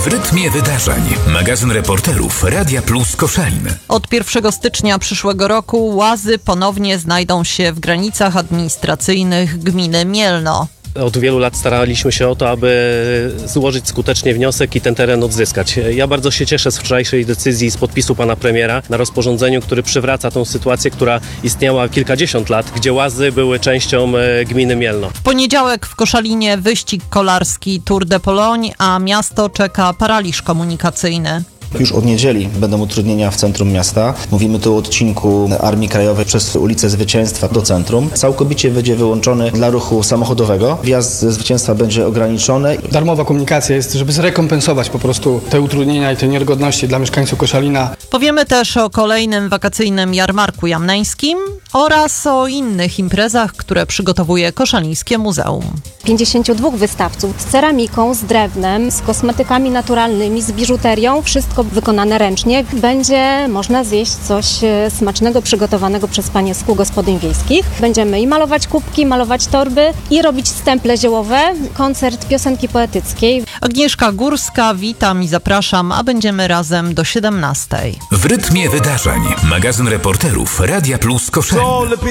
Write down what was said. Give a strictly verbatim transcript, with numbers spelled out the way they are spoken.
W rytmie wydarzeń. Magazyn reporterów Radia Plus Koszalin. Od pierwszego stycznia przyszłego roku łazy ponownie znajdą się w granicach administracyjnych gminy Mielno. Od wielu lat staraliśmy się o to, aby złożyć skutecznie wniosek i ten teren odzyskać. Ja bardzo się cieszę z wczorajszej decyzji, z podpisu pana premiera na rozporządzeniu, który przywraca tą sytuację, która istniała kilkadziesiąt lat, gdzie łazy były częścią gminy Mielno. W poniedziałek w Koszalinie wyścig kolarski Tour de Pologne, a miasto czeka paraliż komunikacyjny. Już od niedzieli będą utrudnienia w centrum miasta. Mówimy tu o odcinku Armii Krajowej przez ulicę Zwycięstwa do centrum. Całkowicie będzie wyłączony dla ruchu samochodowego. Wjazd ze Zwycięstwa będzie ograniczony. Darmowa komunikacja jest, żeby zrekompensować po prostu te utrudnienia i te niedogodności dla mieszkańców Koszalina. Powiemy też o kolejnym wakacyjnym jarmarku jamneńskim oraz o innych imprezach, które przygotowuje Koszalińskie Muzeum. pięćdziesięciu dwóch wystawców z ceramiką, z drewnem, z kosmetykami naturalnymi, z biżuterią, wszystko wykonane ręcznie. Będzie można zjeść coś smacznego, przygotowanego przez panie z kół gospodyń wiejskich. Będziemy i malować kubki, malować torby i robić stemple ziołowe, koncert piosenki poetyckiej. Agnieszka Górska, witam i zapraszam, a będziemy razem do siedemnastej. W rytmie wydarzeń. Magazyn reporterów Radia Plus Koszalin.